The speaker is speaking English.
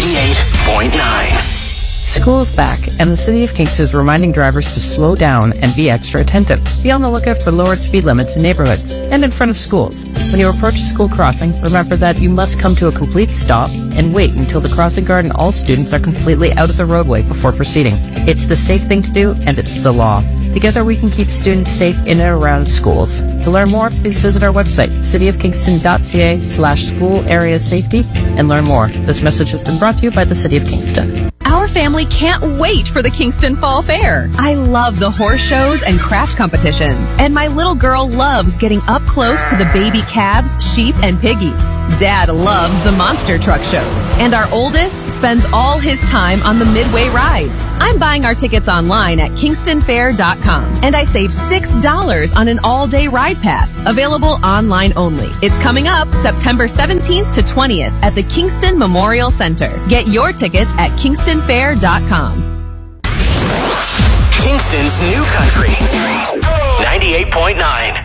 98.9. School's back, and the City of Kingston is reminding drivers to slow down and be extra attentive. Be on the lookout for lowered speed limits in neighborhoods and in front of schools. When you approach a school crossing, remember that you must come to a complete stop and wait until the crossing guard and all students are completely out of the roadway before proceeding. It's the safe thing to do, and it's the law. Together we can keep students safe in and around schools. To learn more, please visit our website, cityofkingston.ca/school area safety, and learn more. This message has been brought to you by the City of Kingston. Our family can't wait for the Kingston Fall Fair. I love the horse shows and craft competitions. And my little girl loves getting up close to the baby calves, sheep, and piggies. Dad loves the monster truck shows. And our oldest spends all his time on the midway rides. I'm buying our tickets online at kingstonfair.com. And I save $6 on an all-day ride pass. Available online only. It's coming up September 17th to 20th at the Kingston Memorial Center. Get your tickets at kingstonfair.com. Kingston's new country. 98.9.